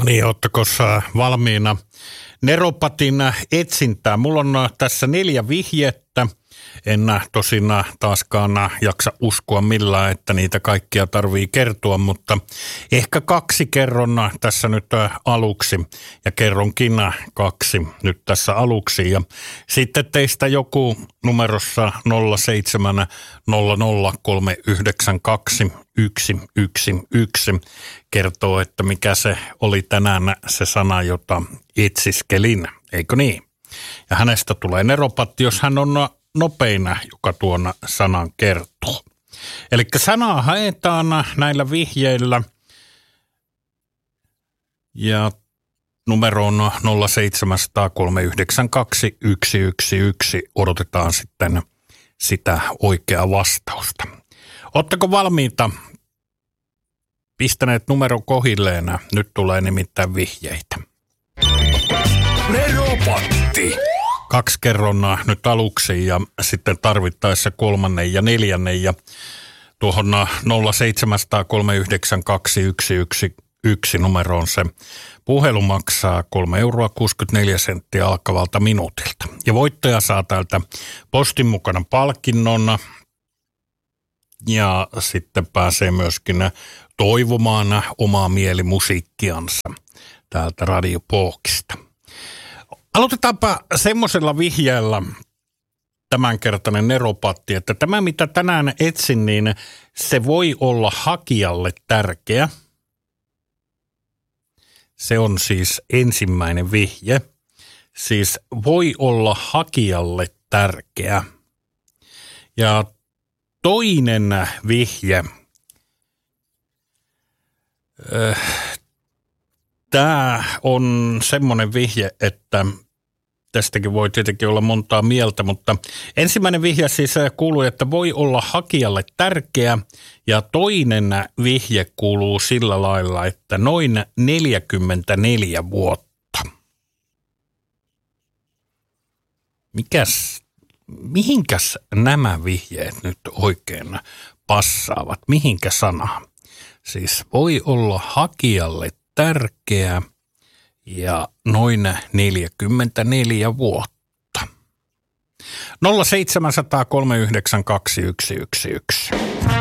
Niin, ootteko valmiina Neropatin etsintää? Mulla on tässä 4 vihjettä. En tosin taaskaan jaksa uskoa millään, että niitä kaikkia tarvii kertoa, mutta ehkä 2 kerron tässä nyt aluksi ja kerronkin 2 nyt tässä aluksi. Ja sitten teistä joku numerossa 07030921111 kertoo, että mikä se oli tänään se sana, jota etsiskelin, eikö niin? Ja hänestä tulee Neropatti, jos hän on nopeina, joka tuon sanan kertoo. Eli sanaa haetaan näillä vihjeillä ja numero on 07030921111. Odotetaan sitten sitä oikeaa vastausta. Ootteko valmiita? Pistäneet numeron kohilleen. Nyt tulee nimittäin vihjeitä. Neropatti. 2 kerron nyt aluksi ja sitten tarvittaessa 3. ja 4. ja tuohon 07030921111 numeroon se puhelu maksaa 3,64 € alkavalta minuutilta. Ja voittaja saa täältä postin mukana palkinnon ja sitten pääsee myöskin toivomaan omaa mielimusiikkiansa täältä Radio Pohkista. Aloitetaanpa semmoisella vihjeellä tämänkertainen Neropatti, että tämä mitä tänään etsin, niin se voi olla hakijalle tärkeä. Se on siis ensimmäinen vihje. Siis voi olla hakijalle tärkeä. Ja toinen vihje. Tämä on semmoinen vihje, että tästäkin voi tietenkin olla montaa mieltä, mutta ensimmäinen vihje siis kuuluu, että voi olla hakijalle tärkeä ja toinen vihje kuuluu sillä lailla, että noin 44 vuotta. Mihinkäs nämä vihjeet nyt oikein passaavat? Mihinkä sanaan? Siis voi olla hakijalle tärkeä ja noin 44 vuotta. 07030921111.